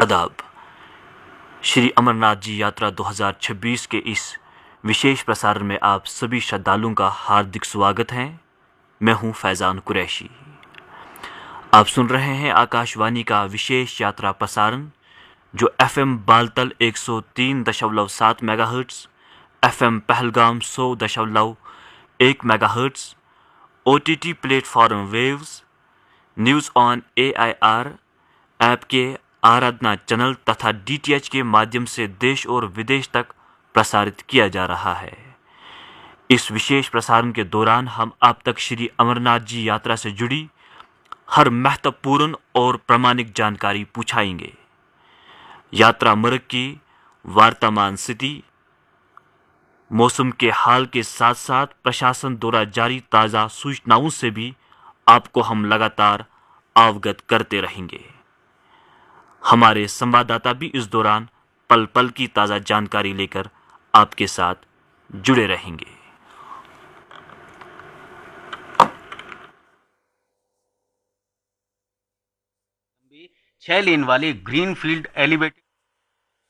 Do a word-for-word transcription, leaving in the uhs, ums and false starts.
आदाब। श्री अमरनाथ जी यात्रा दो हज़ार छब्बीस के इस विशेष प्रसारण में आप सभी श्रद्धालुओं का हार्दिक स्वागत है। मैं हूं फैज़ान कुरैशी। आप सुन रहे हैं आकाशवाणी का विशेष यात्रा प्रसारण, जो एफएम बालतल एक सौ तीन दशमलव सात मेगाहर्ट्ज़, एफएम पहलगाम सौ दशमलव एक megahertz, OTT platform waves, news on AIR app के आराधना चैनल तथा डीटीएच के माध्यम से देश और विदेश तक प्रसारित किया जा रहा है। इस विशेष प्रसारण के दौरान हम आप तक श्री अमरनाथ जी यात्रा से जुड़ी हर महत्वपूर्ण और प्रामाणिक जानकारी पहुंचाएंगे। यात्रा मार्ग की वर्तमान स्थिति, मौसम के हाल के साथ साथ प्रशासन द्वारा जारी ताज़ा सूचनाओं से भी आपको हम लगातार अवगत करते रहेंगे। हमारे संवाददाता भी इस दौरान पल पल की ताज़ा जानकारी लेकर आपके साथ जुड़े रहेंगे। छह लेन वाली ग्रीनफील्ड एलिवेटेड